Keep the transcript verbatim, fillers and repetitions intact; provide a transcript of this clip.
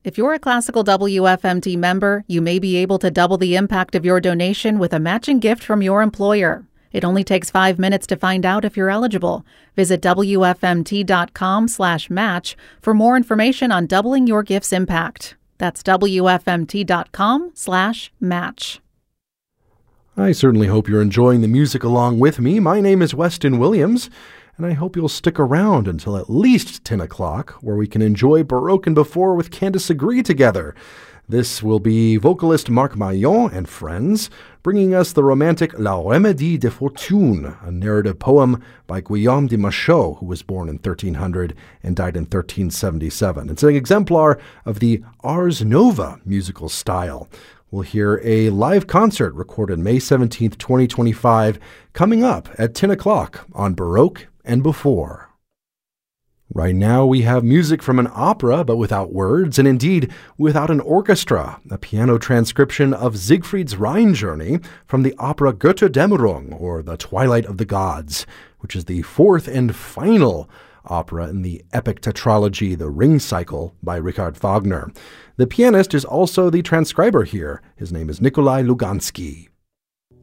If you're a Classical W F M T member, you may be able to double the impact of your donation with a matching gift from your employer. It only takes five minutes to find out if you're eligible. Visit W F M T dot com slash match for more information on doubling your gift's impact. That's W F M T dot com slash match. I certainly hope you're enjoying the music along with me. My name is Weston Williams, and I hope you'll stick around until at least ten o'clock, where we can enjoy Baroque and Before with Candice Agree together. This will be vocalist Marc Maillon and friends, bringing us the romantic La Remedie de Fortune, a narrative poem by Guillaume de Machaut, who was born in thirteen hundred and died in thirteen seventy-seven. It's an exemplar of the Ars Nova musical style. We'll hear a live concert recorded May seventeenth, twenty twenty-five, coming up at ten o'clock on Baroque and Before. Right now we have music from an opera, but without words, and indeed without an orchestra, a piano transcription of Siegfried's Rhine Journey from the opera Götterdämmerung, or The Twilight of the Gods, which is the fourth and final opera in the epic tetralogy The Ring Cycle by Richard Wagner. The pianist is also the transcriber here. His name is Nikolai Lugansky.